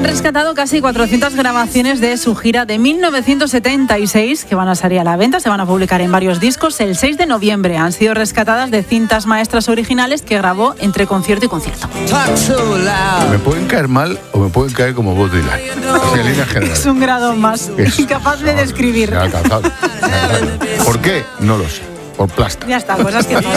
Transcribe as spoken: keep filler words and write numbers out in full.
Han rescatado casi cuatrocientas grabaciones de su gira de mil novecientos setenta y seis que van a salir a la venta, se van a publicar en varios discos el seis de noviembre. Han sido rescatadas de cintas maestras originales que grabó entre concierto y concierto. Me pueden caer mal o me pueden caer como Bob Dylan. Así en líneas generales. Es un grado más, Es, incapaz de describir. Se ha alcanzado. ¿Por qué? No lo sé. Por plasta. Ya está, cosas que pasan.